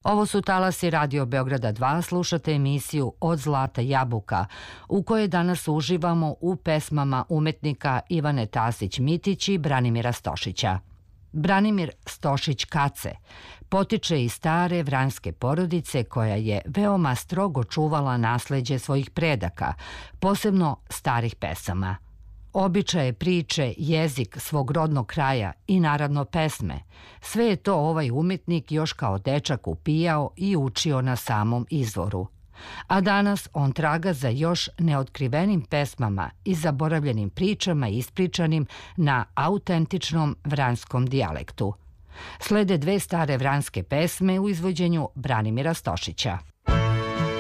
Ovo su talasi Radio Beograda 2, slušate emisiju Od zlata jabuka, u kojoj danas uživamo u pesmama umetnika Ivane Tasić-Mitić i Branimira Stošića. Branimir Stošić-Kace potiče iz stare vranjske porodice koja je veoma strogo čuvala nasleđe svojih predaka, posebno starih pesama. Običaje, priče, jezik svog rodnog kraja i naravno pesme, sve je to ovaj umetnik još kao dečak upijao i učio na samom izvoru. A danas on traga za još neotkrivenim pesmama i zaboravljenim pričama ispričanim na autentičnom vranjskom dijalektu. Slede dve stare vranjske pesme u izvođenju Branimira Stošića.